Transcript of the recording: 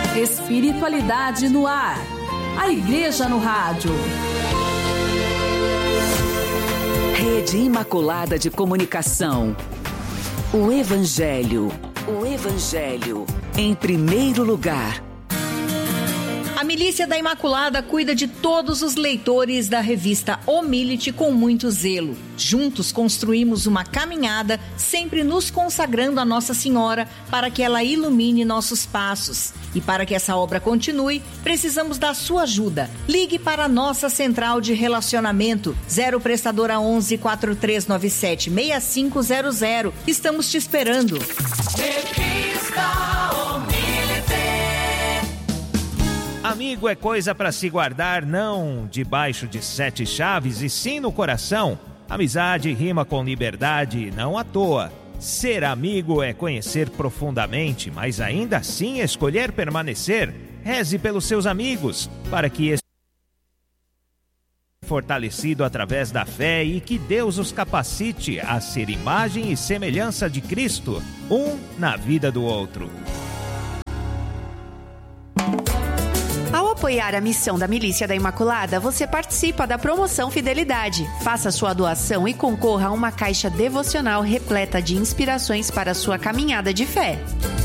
Espiritualidade no ar. A Igreja no Rádio. Rede Imaculada de Comunicação. O Evangelho. O Evangelho. Em primeiro lugar. A Milícia da Imaculada cuida de todos os leitores da revista Omilite com muito zelo. Juntos construímos uma caminhada, sempre nos consagrando a Nossa Senhora para que ela ilumine nossos passos. E para que essa obra continue, precisamos da sua ajuda. Ligue para a nossa central de relacionamento, 0 prestadora 11 4397 6500. Estamos te esperando. Revista Omilite. Amigo é coisa para se guardar, não debaixo de 7 chaves, e sim no coração. Amizade rima com liberdade, não à toa. Ser amigo é conhecer profundamente, mas ainda assim escolher permanecer. Reze pelos seus amigos, para que fortalecido através da fé e que Deus os capacite a ser imagem e semelhança de Cristo, um na vida do outro. Ao apoiar a missão da Milícia da Imaculada, você participa da promoção Fidelidade. Faça sua doação e concorra a uma caixa devocional repleta de inspirações para a sua caminhada de fé.